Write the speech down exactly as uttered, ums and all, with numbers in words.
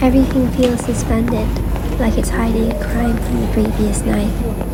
Everything feels suspended, like it's hiding a crime from the previous night.